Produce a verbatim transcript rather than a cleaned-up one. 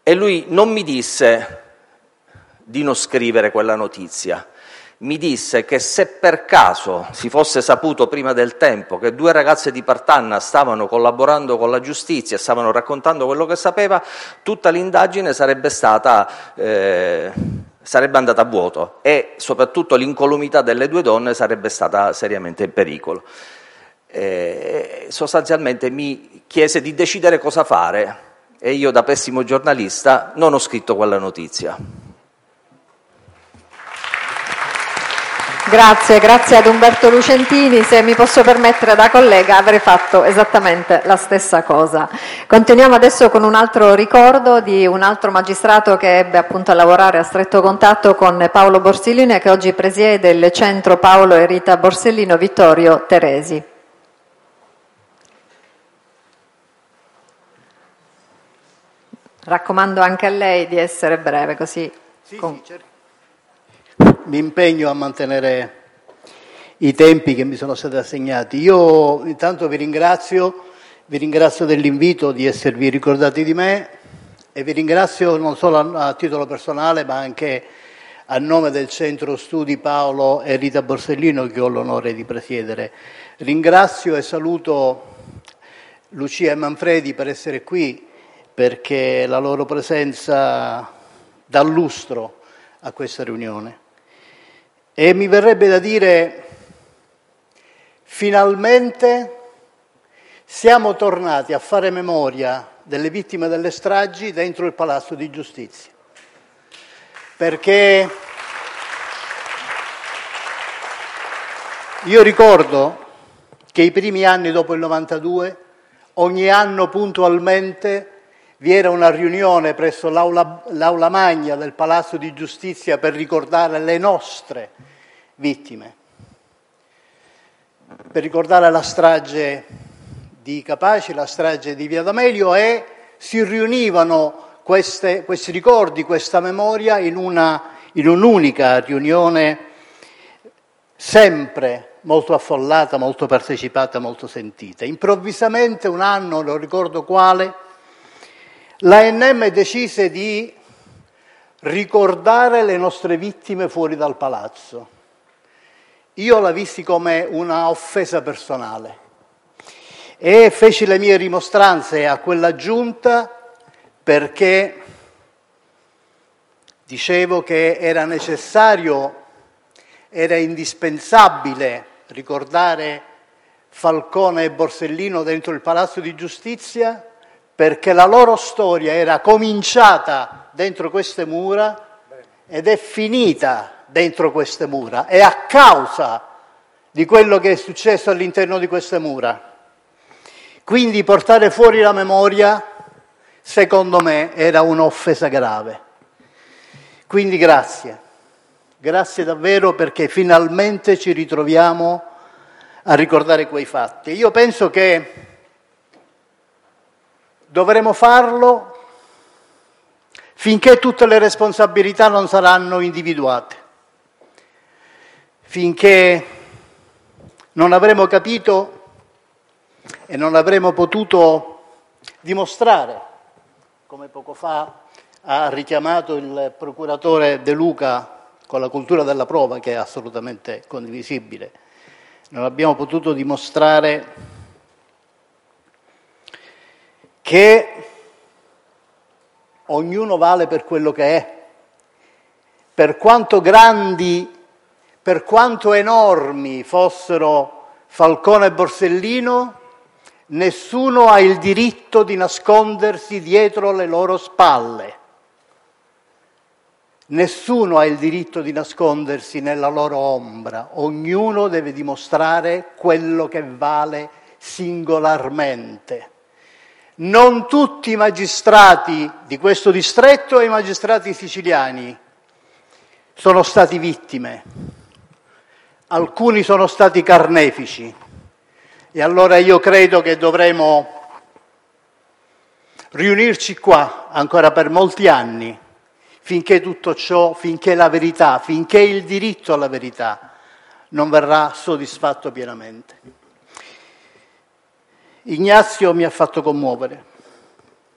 E lui non mi disse di non scrivere quella notizia, mi disse che se per caso si fosse saputo prima del tempo che due ragazze di Partanna stavano collaborando con la giustizia e stavano raccontando quello che sapeva, tutta l'indagine sarebbe stata eh, sarebbe andata a vuoto e soprattutto l'incolumità delle due donne sarebbe stata seriamente in pericolo. Eh, sostanzialmente mi chiese di decidere cosa fare e io, da pessimo giornalista, non ho scritto quella notizia. Grazie, grazie ad Umberto Lucentini. Se mi posso permettere, da collega avrei fatto esattamente la stessa cosa. Continuiamo adesso con un altro ricordo di un altro magistrato che ebbe appunto a lavorare a stretto contatto con Paolo Borsellino e che oggi presiede il centro Paolo e Rita Borsellino, Vittorio Teresi. Raccomando anche a lei di essere breve, così. Sì, con... sì, certo. Mi impegno a mantenere i tempi che mi sono stati assegnati. Io intanto vi ringrazio, vi ringrazio dell'invito, di esservi ricordati di me e vi ringrazio non solo a, a titolo personale ma anche a nome del Centro Studi Paolo e Rita Borsellino che ho l'onore di presiedere. Ringrazio e saluto Lucia e Manfredi per essere qui, perché la loro presenza dà lustro a questa riunione. E mi verrebbe da dire, finalmente siamo tornati a fare memoria delle vittime delle stragi dentro il Palazzo di Giustizia. Perché io ricordo che i primi anni dopo il novantadue, ogni anno puntualmente, vi era una riunione presso l'aula, l'aula magna del Palazzo di Giustizia per ricordare le nostre vittime, per ricordare la strage di Capaci, la strage di Via D'Amelio, e si riunivano queste, questi ricordi, questa memoria in, una, in un'unica riunione sempre molto affollata, molto partecipata, molto sentita. Improvvisamente un anno, non ricordo quale, l'A N M decise di ricordare le nostre vittime fuori dal palazzo. Io la vissi come una offesa personale e feci le mie rimostranze a quella giunta, perché dicevo che era necessario, era indispensabile ricordare Falcone e Borsellino dentro il Palazzo di Giustizia, perché la loro storia era cominciata dentro queste mura ed è finita dentro queste mura, e a causa di quello che è successo all'interno di queste mura. Quindi portare fuori la memoria, secondo me, era un'offesa grave. Quindi grazie, grazie davvero, perché finalmente ci ritroviamo a ricordare quei fatti. Io penso che dovremo farlo finché tutte le responsabilità non saranno individuate, finché non avremo capito e non avremo potuto dimostrare, come poco fa ha richiamato il procuratore De Luca con la cultura della prova, che è assolutamente condivisibile, non abbiamo potuto dimostrare che ognuno vale per quello che è, per quanto grandi, per quanto enormi fossero Falcone e Borsellino, nessuno ha il diritto di nascondersi dietro le loro spalle. Nessuno ha il diritto di nascondersi nella loro ombra. Ognuno deve dimostrare quello che vale singolarmente. Non tutti i magistrati di questo distretto e i magistrati siciliani sono stati vittime. Alcuni sono stati carnefici. E allora io credo che dovremo riunirci qua ancora per molti anni, finché tutto ciò, finché la verità, finché il diritto alla verità non verrà soddisfatto pienamente. Ignazio mi ha fatto commuovere.